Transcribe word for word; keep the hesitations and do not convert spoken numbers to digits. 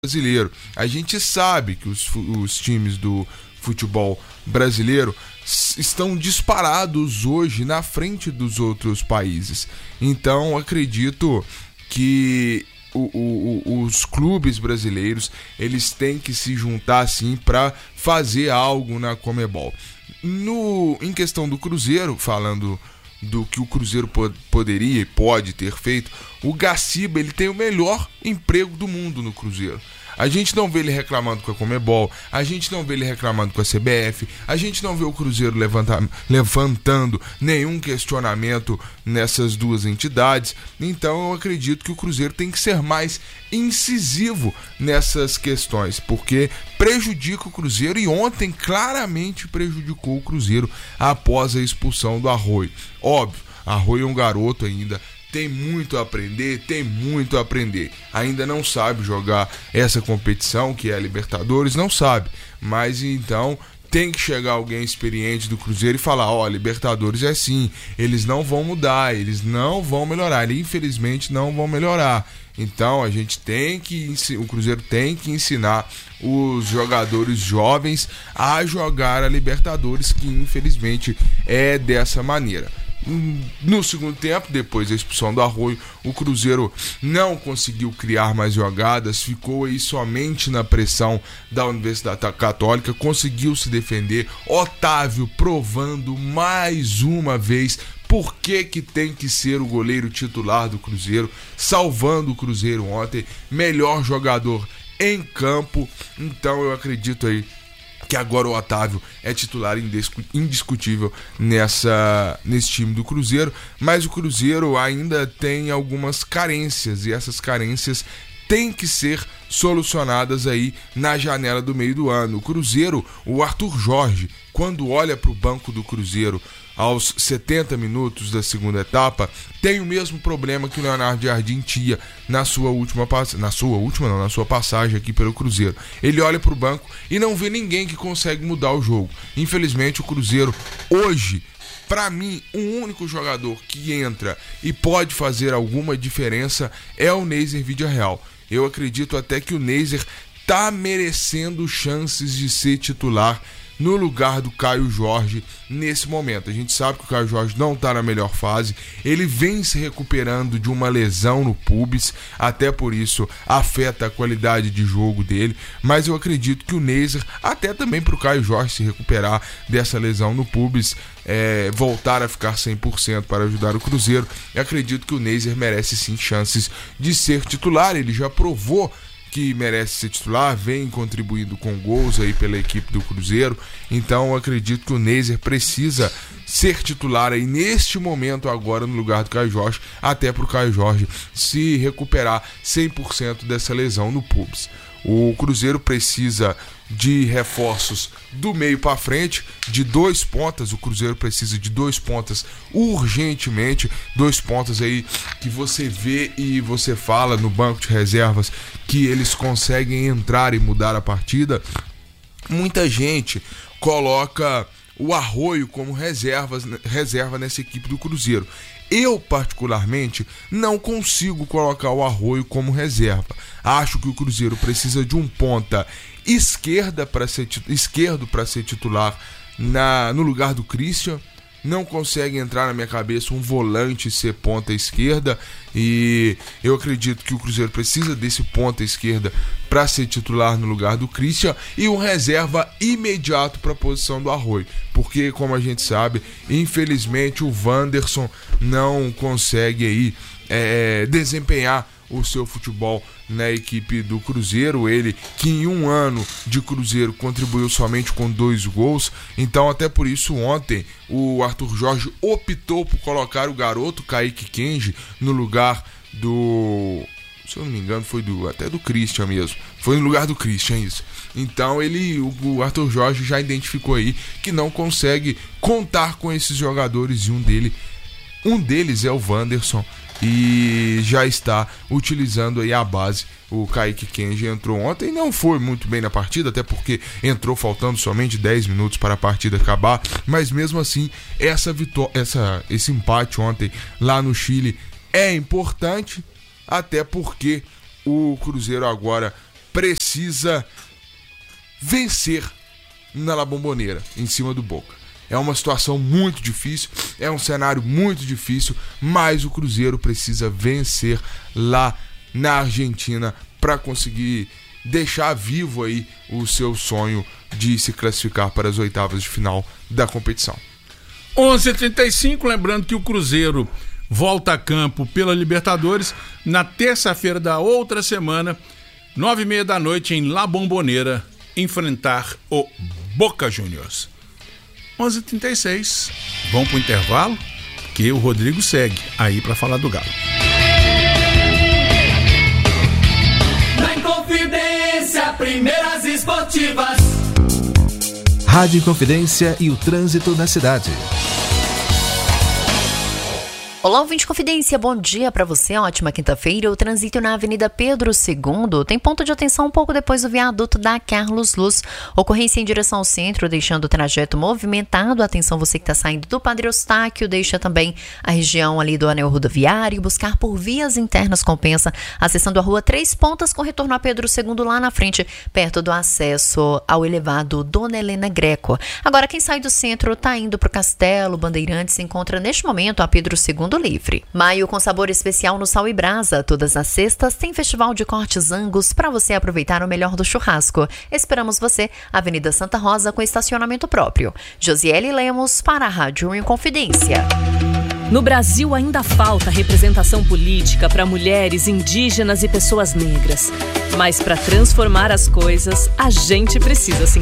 brasileiro. A gente sabe que os, os times do futebol brasileiro estão disparados hoje na frente dos outros países. Então acredito que o, o, os clubes brasileiros eles têm que se juntar assim para fazer algo na Conmebol. No, em questão do Cruzeiro, falando do que o Cruzeiro pod- poderia e pode ter feito, o Gaciba ele tem o melhor emprego do mundo no Cruzeiro. A gente não vê ele reclamando com a Conmebol, a gente não vê ele reclamando com a C B F, a gente não vê o Cruzeiro levanta, levantando nenhum questionamento nessas duas entidades. Então eu acredito que o Cruzeiro tem que ser mais incisivo nessas questões, porque prejudica o Cruzeiro e ontem claramente prejudicou o Cruzeiro após a expulsão do Arroio. Óbvio, Arroio é um garoto ainda, tem muito a aprender, tem muito a aprender. Ainda não sabe jogar essa competição, que é a Libertadores, não sabe. Mas então tem que chegar alguém experiente do Cruzeiro e falar, ó, oh, Libertadores é assim, eles não vão mudar, eles não vão melhorar, eles infelizmente não vão melhorar. Então a gente tem que, o Cruzeiro tem que ensinar os jogadores jovens a jogar a Libertadores, que infelizmente é dessa maneira. No segundo tempo, depois da expulsão do Arroio, o Cruzeiro não conseguiu criar mais jogadas, ficou aí somente na pressão da Universidade Católica, conseguiu se defender. Otávio provando mais uma vez por que que tem que ser o goleiro titular do Cruzeiro, salvando o Cruzeiro ontem, melhor jogador em campo. Então eu acredito aí que agora o Otávio é titular indiscutível nessa, nesse time do Cruzeiro, mas o Cruzeiro ainda tem algumas carências e essas carências têm que ser solucionadas aí na janela do meio do ano. O Cruzeiro, o Arthur Jorge, quando olha para o banco do Cruzeiro aos setenta minutos da segunda etapa, tem o mesmo problema que o Leonardo Jardim tinha na sua última na sua última não, na sua passagem aqui pelo Cruzeiro. Ele olha para o banco e não vê ninguém que consegue mudar o jogo. Infelizmente o Cruzeiro hoje, para mim, um único jogador que entra e pode fazer alguma diferença é o Neiser Vidiarreal. Eu acredito até que o Neiser tá merecendo chances de ser titular no lugar do Caio Jorge nesse momento. A gente sabe que o Caio Jorge não está na melhor fase, ele vem se recuperando de uma lesão no pubis, até por isso afeta a qualidade de jogo dele, mas eu acredito que o Neiser, até também para o Caio Jorge se recuperar dessa lesão no pubis, é, voltar a ficar cem por cento para ajudar o Cruzeiro, eu acredito que o Neiser merece sim chances de ser titular. Ele já provou que merece ser titular, vem contribuindo com gols aí pela equipe do Cruzeiro. Então eu acredito que o Neiser precisa ser titular aí neste momento agora no lugar do Caio Jorge, até para o Caio Jorge se recuperar cem por cento dessa lesão no pubis. O Cruzeiro precisa de reforços do meio para frente, de dois pontas. O Cruzeiro precisa de dois pontas urgentemente, dois pontas aí que você vê e você fala no banco de reservas que eles conseguem entrar e mudar a partida. Muita gente coloca o Arroio como reservas, reserva nessa equipe do Cruzeiro. Eu, particularmente, não consigo colocar o Arroio como reserva. Acho que o Cruzeiro precisa de um ponta esquerda para ser, esquerdo para ser titular na, no lugar do Christian. Não consegue entrar na minha cabeça um volante ser ponta esquerda, e eu acredito que o Cruzeiro precisa desse ponta esquerda para ser titular no lugar do Christian e um reserva imediato para a posição do Arroio, porque como a gente sabe, infelizmente o Wanderson não consegue aí é, desempenhar o seu futebol na equipe do Cruzeiro, ele que em um ano de Cruzeiro contribuiu somente com dois gols. Então até por isso ontem o Arthur Jorge optou por colocar o garoto Kaique Kenji no lugar do, se eu não me engano foi do, até do Christian mesmo, foi no lugar do Christian isso. Então ele, o Arthur Jorge já identificou aí que não consegue contar com esses jogadores, e um dele, um deles é o Wanderson, e já está utilizando aí a base. O Kaique Kenji entrou ontem, não foi muito bem na partida, até porque entrou faltando somente dez minutos para a partida acabar, mas mesmo assim essa vitória, essa, esse empate ontem lá no Chile é importante, até porque o Cruzeiro agora precisa vencer na La Bombonera, em cima do Boca. É uma situação muito difícil, é um cenário muito difícil, mas o Cruzeiro precisa vencer lá na Argentina para conseguir deixar vivo aí o seu sonho de se classificar para as oitavas de final da competição. onze e trinta e cinco, lembrando que o Cruzeiro volta a campo pela Libertadores na terça-feira da outra semana, nove e meia da noite em La Bombonera, enfrentar o Boca Juniors. onze e trinta e seis, vamos pro intervalo, que o Rodrigo segue aí para falar do Galo. Na Inconfidência, primeiras esportivas. Rádio Inconfidência e o trânsito na cidade. Olá, ouvinte Confidência, bom dia para você, ótima quinta-feira. O trânsito na Avenida Pedro segundo tem ponto de atenção um pouco depois do viaduto da Carlos Luz. Ocorrência em direção ao centro, deixando o trajeto movimentado. Atenção você que está saindo do Padre Eustáquio, deixa também a região ali do anel rodoviário. Buscar por vias internas compensa, acessando a rua Três Pontas com retorno a Pedro segundo lá na frente, perto do acesso ao elevado Dona Helena Greco. Agora quem sai do centro está indo para o Castelo Bandeirantes, se encontra neste momento a Pedro segundo livre. Maio com sabor especial no Sal e Brasa. Todas as sextas tem festival de cortes Angus para você aproveitar o melhor do churrasco. Esperamos você, Avenida Santa Rosa com estacionamento próprio. Josiele Lemos para a Rádio Inconfidência. No Brasil ainda falta representação política para mulheres, indígenas e pessoas negras. Mas para transformar as coisas, a gente precisa se